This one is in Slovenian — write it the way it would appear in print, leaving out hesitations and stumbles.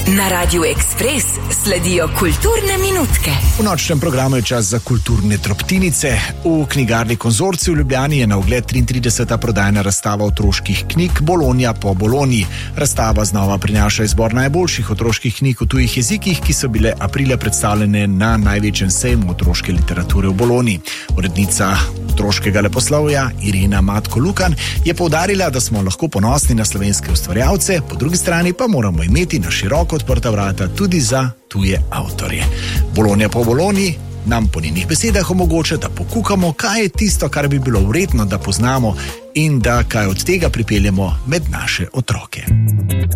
Na Radiu Ekspres sledijo kulturne minutke. V nočnem programu je čas za kulturne drobtinice. V knjigarni Konzorcij v Ljubljani je na ogled 33. prodajna razstava otroških knjig Bologna po Bologni. Razstava znova prinaša izbor najboljših otroških knjig v tujih jezikih, ki so bile aprila predstavljene na največjem sejmu otroške literature v Bologni. Urednica otroškega leposlovja Irena Matko-Lukan je poudarila, da smo lahko ponosni na slovenske ustvarjalce, po drugi strani pa moramo imeti na široko odprta vrata tudi za tuje avtorje. Bologna po Bologni nam po njenih besedah omogoča, da pokukamo, kaj je tisto, kar bi bilo vredno, da poznamo in da kaj od tega pripeljemo med naše otroke.